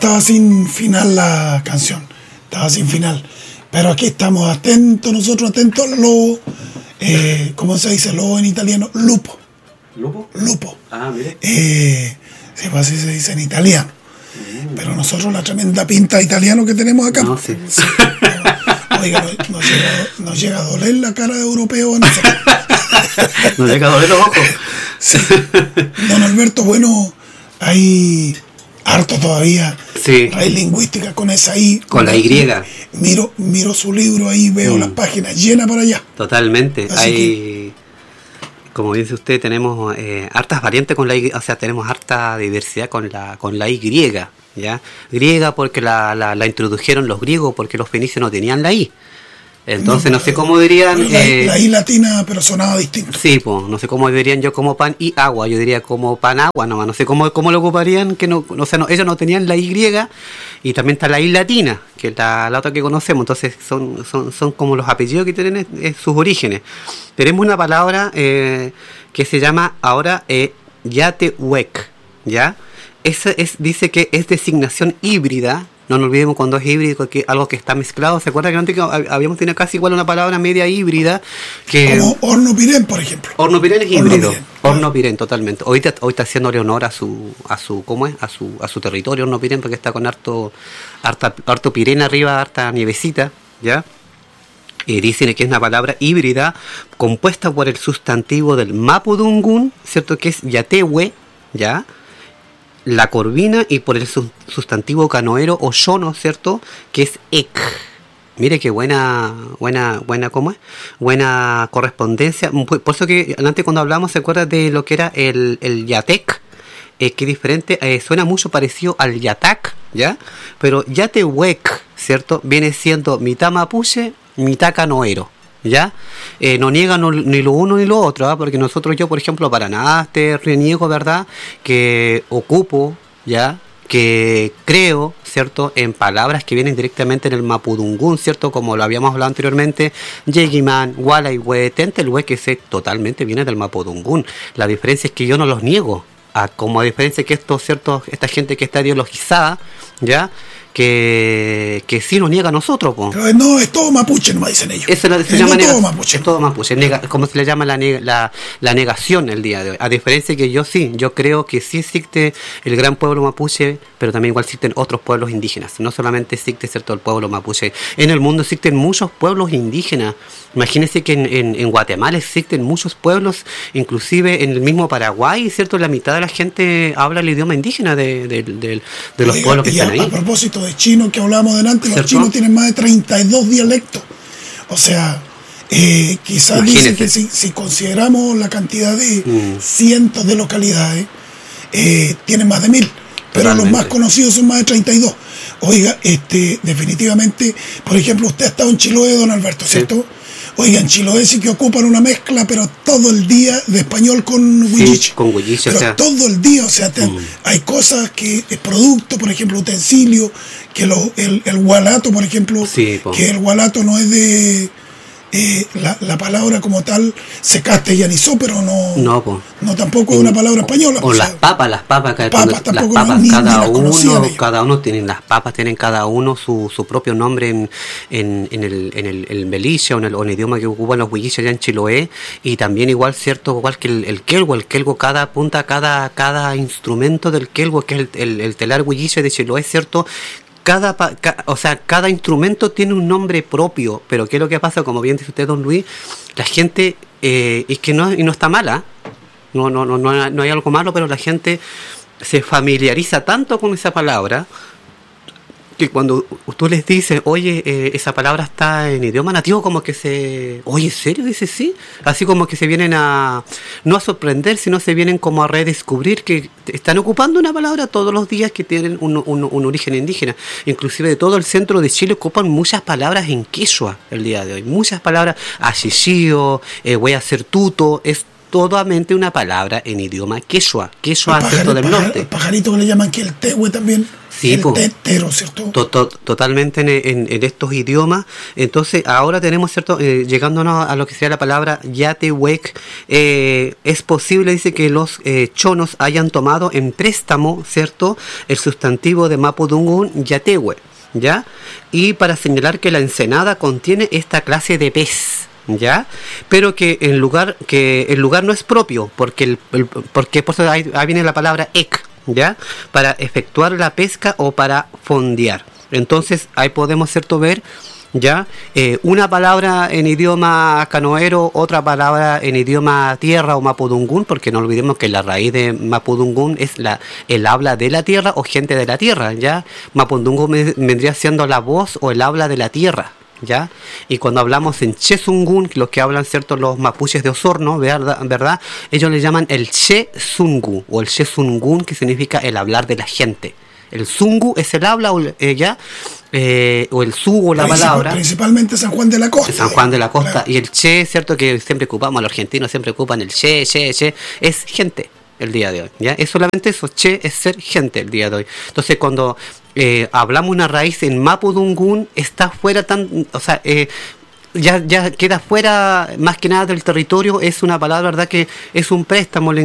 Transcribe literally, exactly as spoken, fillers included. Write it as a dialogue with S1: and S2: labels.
S1: estaba sin final la canción, estaba sin final. Pero aquí estamos atentos, nosotros atentos al lobo. Eh, ¿Cómo se dice lobo en italiano? Lupo.
S2: ¿Lupo?
S1: Lupo.
S2: Ah, mire.
S1: Eh, sí, pues así se dice en italiano. Mm. Pero nosotros la tremenda pinta de italiano que tenemos acá.
S2: No, sí.
S1: Sí, no, oiga, nos, nos, llega, nos llega a doler la cara de europeo. No sé.
S2: Nos llega a doler los ojos.
S1: Sí. Don Alberto, bueno, hay harto todavía.
S2: Sí.
S1: Hay lingüística con esa I.
S2: Con la Y.
S1: Miro, miro su libro ahí, veo mm. las páginas llenas para allá.
S2: Totalmente.
S1: Así
S2: hay,
S1: que,
S2: como dice usted, tenemos eh, hartas variantes con la Y, o sea, tenemos harta diversidad con la con la Y, ¿ya? Griega porque la, la, la introdujeron los griegos, porque los fenicios no tenían la I. Entonces no, no sé cómo dirían...
S1: La,
S2: eh,
S1: la I latina, pero sonaba distinto.
S2: Sí, pues, no sé cómo dirían yo como pan y agua, yo diría como pan agua nomás, no sé cómo, cómo lo ocuparían, que no, o sea, no, ellos no tenían la Y, y también está la I latina, que es la, la otra que conocemos, entonces son, son, son como los apellidos que tienen es, es sus orígenes. Tenemos una palabra eh, que se llama ahora eh, Yatehuec, ¿ya? Esa es, dice que es designación híbrida. No nos olvidemos cuando es híbrido, que algo que está mezclado. ¿Se acuerdan que antes habíamos tenido casi igual una palabra media híbrida? Que
S1: como hornopirén, por ejemplo.
S2: Hornopirén es híbrido. Hornopirén, totalmente. Hoy, te, hoy está haciendo honor a su, a su, ¿cómo es? A su, a su territorio, Hornopirén, porque está con harto, harta, harto pirén arriba, harta nievecita, ¿ya? Y dicen que es una palabra híbrida compuesta por el sustantivo del mapudungun, ¿cierto? Que es Yatehue, ¿ya? La corvina, y por el sustantivo canoero o yono, ¿cierto? Que es ek. Mire qué buena, buena, buena, ¿cómo es? Buena correspondencia. Por eso que antes cuando hablamos, ¿se acuerda de lo que era el, el yatec? Eh, que es diferente, eh, suena mucho parecido al yatak, ¿ya? Pero Yatehuec, ¿cierto? Viene siendo mitad mapuche, mitad canoero, ¿ya? Eh, no niegan no, ni lo uno ni lo otro, ¿eh? Porque nosotros, yo por ejemplo, para nada te reniego, ¿verdad? Que ocupo, ¿ya? Que creo, ¿cierto? En palabras que vienen directamente en el mapudungún, ¿cierto? Como lo habíamos hablado anteriormente, Yegiman, Walaiwe, Tentelhue, que se totalmente viene del mapudungún. La diferencia es que yo no los niego, a, como a diferencia que esto, ¿cierto? Esta gente que está ideologizada, ¿ya? Que, que sí nos niega a nosotros, po.
S1: Pero no, es todo mapuche, no dicen ellos.
S2: Eso se
S1: es
S2: llama
S1: no
S2: nega,
S1: todo mapuche.
S2: Es todo mapuche, nega, como se le llama la, la, la negación el día de hoy. A diferencia que yo sí, yo creo que sí existe el gran pueblo mapuche, pero también igual existen otros pueblos indígenas. No solamente existe, ¿cierto?, el pueblo mapuche. En el mundo existen muchos pueblos indígenas. Imagínense que en, en, en Guatemala existen muchos pueblos, inclusive en el mismo Paraguay, ¿cierto? La mitad de la gente habla el idioma indígena de, de, de, de, de los
S1: Oiga,
S2: pueblos que
S1: y
S2: están
S1: a,
S2: ahí.
S1: A propósito de chino que hablábamos delante,
S2: ¿cierto?
S1: Los chinos tienen más de treinta y dos dialectos. O sea, eh, quizás
S2: Imagínese.
S1: Dicen que si, si consideramos la cantidad de
S2: mm.
S1: cientos de localidades, eh, tienen más de mil. Pero
S2: Totalmente.
S1: Los más conocidos son más de treinta y dos. Oiga, este, definitivamente, por ejemplo, usted ha estado en Chiloé, don Alberto, ¿cierto? Sí. Oiga, en Chiloé sí que ocupan una mezcla, pero todo el día de español con huilliche.
S2: Sí, con huilliche,
S1: pero
S2: o sea.
S1: todo el día, o sea, te, mm. hay cosas que, es producto, por ejemplo, utensilios, que lo, el, el gualato, por ejemplo,
S2: sí,
S1: que el gualato no es de... Eh, la, la palabra como tal se castellanizó, pero no,
S2: no, po.
S1: no tampoco es una palabra española.
S2: O, o las papas, las papas, cada,
S1: papas,
S2: las papas
S1: ni,
S2: cada
S1: ni
S2: uno, cada uno tienen las papas, tienen cada uno su, su propio nombre en, en, en el en el, el beliche o en el, o en el idioma que ocupan los huilliches allá en Chiloé, y también igual, cierto, igual que el, el kelgo, el kelgo, cada punta, cada, cada instrumento del kelgo, que es el, el, el telar huilliche de Chiloé, cierto. Cada, ca, o sea, cada instrumento tiene un nombre propio, pero ¿qué es lo que pasa? Como bien dice usted, don Luis, la gente, eh, es que no, y no está mala, no, no, no, no, no hay algo malo, pero la gente se familiariza tanto con esa palabra, que cuando tú les dices, oye, eh, esa palabra está en idioma nativo, como que se... Oye, ¿en serio? Dice sí. Así como que se vienen a... No a sorprender, sino se vienen como a redescubrir que están ocupando una palabra todos los días que tienen un, un, un origen indígena. Inclusive de todo el centro de Chile ocupan muchas palabras en quechua el día de hoy. Muchas palabras, ashishio, eh, voy a hacer tuto, es totalmente una palabra en idioma quechua, quechua
S1: El
S2: ¿cierto?
S1: pajar-
S2: del
S1: pajar-
S2: norte.
S1: El pajarito que le llaman que el tehue también.
S2: Sí,
S1: el
S2: po.
S1: tetero, ¿cierto?
S2: To- to- Totalmente en, en- en estos idiomas. Entonces ahora tenemos, cierto, eh, llegándonos a lo que sería la palabra yatehuec, eh, es posible, dice, que los eh, chonos hayan tomado en préstamo, cierto, el sustantivo de mapudungún yatehue, ¿ya? Y para señalar que la ensenada contiene esta clase de pez, ¿ya? Pero que en lugar que el lugar no es propio, porque el, el- porque por eso ahí, ahí viene la palabra ec, ¿ya? Para efectuar la pesca o para fondear. Entonces ahí podemos, cierto, ver, ya, eh, una palabra en idioma canoero, otra palabra en idioma tierra o mapudungún, porque no olvidemos que la raíz de mapudungún es la el habla de la tierra o gente de la tierra, ya. Mapudungún me- vendría siendo la voz o el habla de la tierra, ¿ya? Y cuando hablamos en Chezungún, los que hablan, cierto, los mapuches de Osorno, ¿verdad? ¿verdad? Ellos le llaman el Chezungu o el Chezungún, que significa el hablar de la gente. El Zungu es el habla o el, eh, ¿ya? Eh, o el Su o la
S1: Principal-
S2: palabra.
S1: Principalmente San Juan de la Costa.
S2: San Juan de la Costa.
S1: Claro.
S2: Y el Che, ¿cierto? Que siempre ocupamos, los argentinos siempre ocupan el Che, Che, Che. Es gente el día de hoy, ¿ya? Es solamente eso, Che es ser gente el día de hoy. Entonces cuando eh, hablamos una raíz en mapudungún, está fuera tan, o sea, eh, ya, ya queda fuera más que nada del territorio, es una palabra, ¿verdad? Que es un préstamo